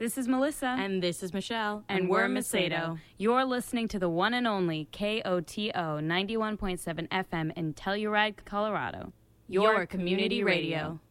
This is Melissa. And this is Michelle. And we're Macedo. You're listening to the one and only KOTO 91.7 FM in Telluride, Colorado. Your community radio.